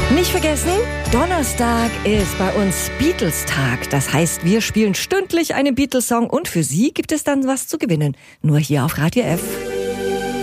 Nicht vergessen, Donnerstag ist bei uns Beatles-Tag. Das heißt, wir spielen stündlich einen Beatles-Song und für Sie gibt es dann was zu gewinnen. Nur hier auf Radio F.